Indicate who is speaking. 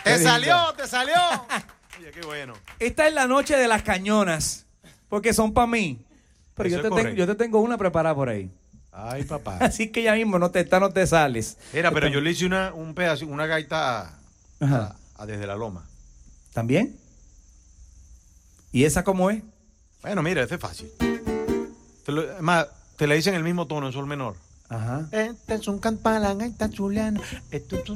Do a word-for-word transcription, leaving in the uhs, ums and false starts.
Speaker 1: ¡Te salió, te salió! Oye, qué bueno.
Speaker 2: Esta es la noche de las cañonas, porque son para mí. Pero yo te, tengo, yo te tengo una preparada por ahí.
Speaker 1: Ay, papá.
Speaker 2: Así que ya mismo no te, esta no te sales.
Speaker 1: Era, pero
Speaker 2: Esta...
Speaker 1: yo le hice una, un pedazo, una gaita a, a, a Desde la Loma.
Speaker 2: ¿También? ¿Y esa cómo es?
Speaker 1: Bueno, mira, este es fácil. Te lo, además, te la hice en el mismo tono, en sol menor.
Speaker 2: Ajá.
Speaker 1: Este es un campalán, gaita chulana. Esto es